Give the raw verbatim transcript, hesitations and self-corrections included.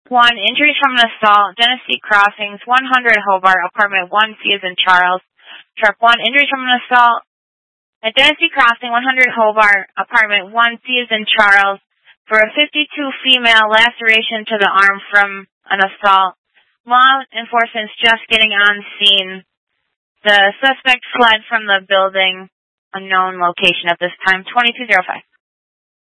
one, injuries from an assault, Genesee Crossings, one hundred Hobart, apartment one C is in Charles. Truck one, injuries from an assault at Genesee Crossing, one hundred Hobart, apartment one C is in Charles, for a fifty-two female, laceration to the arm from an assault. Law enforcement's just getting on scene. The suspect fled from the building, unknown location at this time, twenty-two oh five.